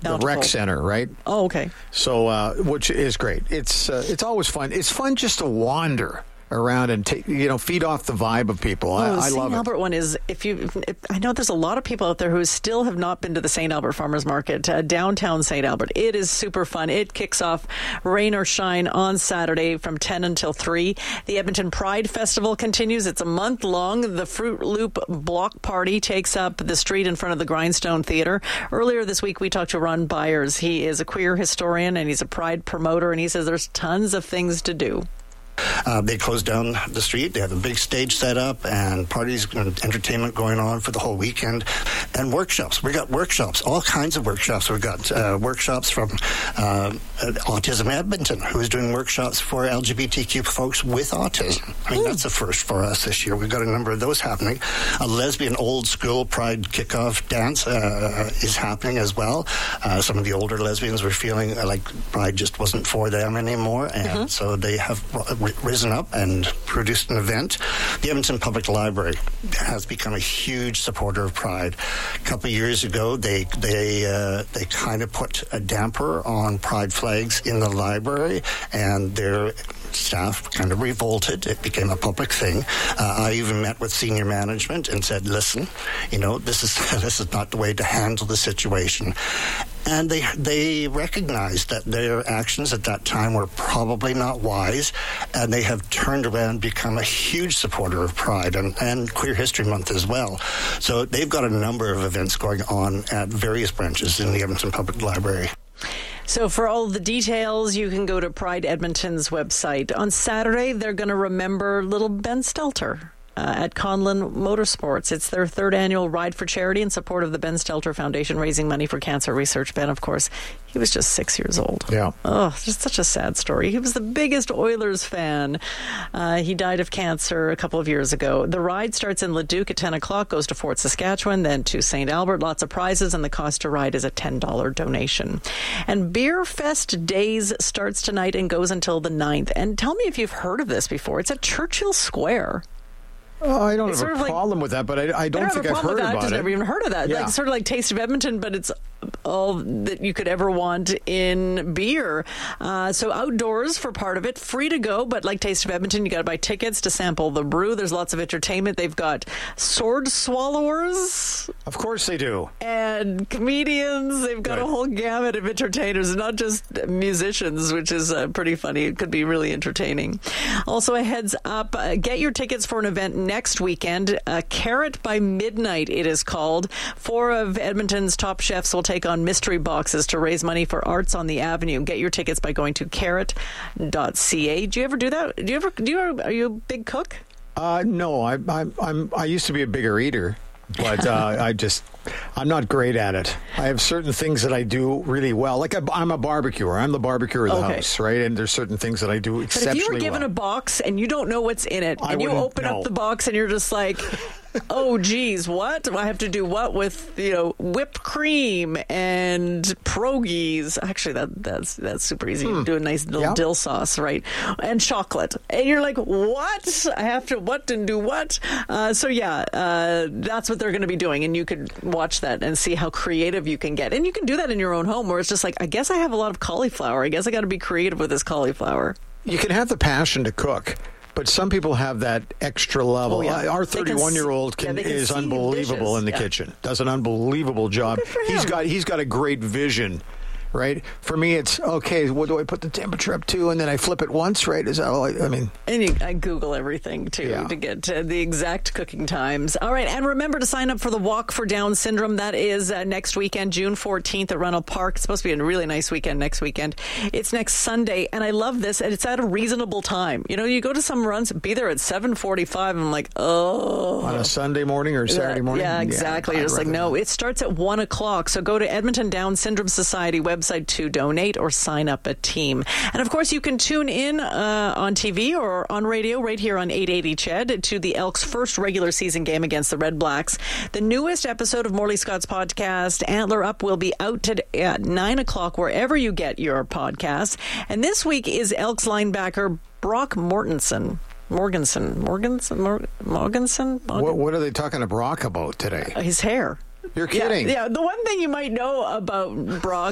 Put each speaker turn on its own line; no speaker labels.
the rec center, right?
Oh, okay.
So, which is great. It's always fun. It's fun just to wander around and feed off the vibe of people. I love it.
St. Albert one is, I know there's a lot of people out there who still have not been to the St. Albert Farmers Market, downtown St. Albert. It is super fun. It kicks off rain or shine on Saturday from 10 until 3. The Edmonton Pride Festival continues. It's a month long. The Fruit Loop Block Party takes up the street in front of the Grindstone Theatre. Earlier this week, we talked to Ron Byers. He is a queer historian and he's a Pride promoter, and he says there's tons of things to do.
They closed down the street. They have a big stage set up and parties and entertainment going on for the whole weekend. And workshops. We got workshops, all kinds of workshops. We've got workshops from Autism Edmonton, who is doing workshops for LGBTQ folks with autism. I mean, that's a first for us this year. We've got a number of those happening. A lesbian old school Pride kickoff dance is happening as well. Some of the older lesbians were feeling like Pride just wasn't for them anymore. And so they have risen up and produced an event. The Edmonton Public Library has become a huge supporter of Pride. A couple of years ago, they kind of put a damper on Pride flags in the library, and their staff kind of revolted. It became a public thing. I even met with senior management and said, listen, this is not the way to handle the situation. And they recognized that their actions at that time were probably not wise, and they have turned around and become a huge supporter of Pride and Queer History Month as well. So they've got a number of events going on at various branches in the Edmonton Public Library.
So for all the details, you can go to Pride Edmonton's website. On Saturday, they're going to remember little Ben Stelter at Conlin Motorsports. It's their third annual Ride for Charity in support of the Ben Stelter Foundation, raising money for cancer research. Ben, of course, he was just 6 years old.
Yeah.
Oh, just such a sad story. He was the biggest Oilers fan. He died of cancer a couple of years ago. The ride starts in Leduc at 10 o'clock, goes to Fort Saskatchewan, then to St. Albert. Lots of prizes, and the cost to ride is a $10 donation. And Beer Fest Days starts tonight and goes until the 9th. And tell me if you've heard of this before. It's at Churchill Square.
I don't have a problem with that, but I don't think I've heard about it.
I've never even heard of that.
Yeah.
Like, sort of like Taste of Edmonton, but it's all that you could ever want in beer. So outdoors for part of it, free to go, but like Taste of Edmonton, you got to buy tickets to sample the brew. There's lots of entertainment. They've got sword swallowers.
Of course they do.
And comedians. They've got a whole gamut of entertainers, not just musicians, which is pretty funny. It could be really entertaining. Also, a heads up, get your tickets for an event next weekend. Carrot by Midnight, it is called. 4 of Edmonton's top chefs will take on mystery boxes to raise money for Arts on the Avenue. Get your tickets by going to carrot.ca. Do you ever do that? Are you a big cook?
No, I used to be a bigger eater, but I'm not great at it. I have certain things that I do really well. Like I'm a barbecuer. I'm the barbecuer of the house, right? And there's certain things that I do exceptionally well.
But if you were given a box and you don't know what's in it, and you open up the box and you're just like, oh, geez, what? I have to do what with, whipped cream and pierogies. Actually, that's super easy. You do a nice little dill sauce, right? And chocolate. And you're like, what? I have to what and do what? That's what they're going to be doing. And you could watch that and see how creative you can get. And you can do that in your own home, where it's just like, I guess I have a lot of cauliflower. I guess I got to be creative with this cauliflower.
You can have the passion to cook, but some people have that extra level.
Oh, yeah.
Our 31-year-old is unbelievable in the kitchen. Does an unbelievable job. He's got a great vision. Right? For me, it's, okay, what do I put the temperature up to? And then I flip it once, right? Is that all I mean?
And I Google everything, too, to get the exact cooking times. All right, and remember to sign up for the Walk for Down Syndrome. That is next weekend, June 14th at Rennell Park. It's supposed to be a really nice weekend next weekend. It's next Sunday, and I love this, and it's at a reasonable time. You go to some runs, be there at 7:45, and I'm like, oh.
On a Sunday morning or Saturday morning?
Yeah, exactly. You're just like, no, it starts at 1 o'clock. So go to Edmonton Down Syndrome Society website to donate or sign up a team. And of course, you can tune in on TV or on radio right here on 880 CHED to the Elks' first regular season game against the Red Blacks. The newest episode of Morley Scott's podcast, Antler Up, will be out today at 9 o'clock wherever you get your podcasts. And this week is Elks linebacker Brock Morgensen.
What are they talking to Brock about today?
His hair.
You're kidding.
Yeah, the one thing you might know about Brock